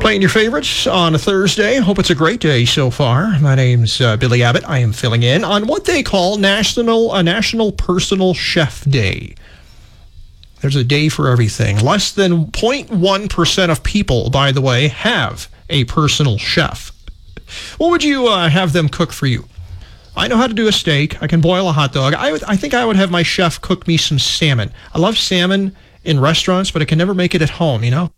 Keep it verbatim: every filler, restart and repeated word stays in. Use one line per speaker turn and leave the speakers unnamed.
Playing your favorites on a Thursday. Hope it's a great day so far. My name's uh, Billy Abbott. I am filling in on what they call National a National Personal Chef Day. There's a day for everything. Less than zero point one percent of people, by the way, have a personal chef. What would you uh, have them cook for you? I know how to do a steak. I can boil a hot dog. I, would, I think I would have my chef cook me some salmon. I love salmon in restaurants, but I can never make it at home, you know?